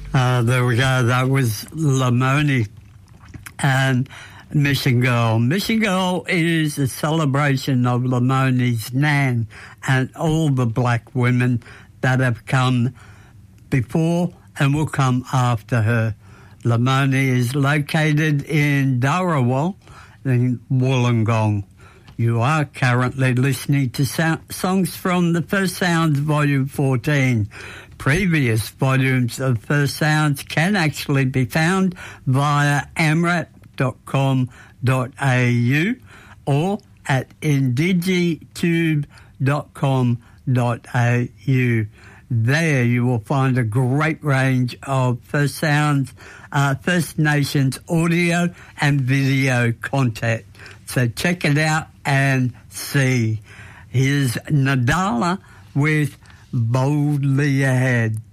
There we go. That was Lamoni and Mission Girl. Mission Girl is a celebration of Lamoni's Nan and all the black women that have come before and will come after her. Lamoni is located in Dharawal in Wollongong. You are currently listening to songs from the First Sounds Volume 14. Previous volumes of First Sounds can actually be found via amrap.com.au or at indigitube.com.au. There you will find a great range of First Sounds, First Nations audio and video content. So check it out and see. Here's Nadala with Boldly Ahead.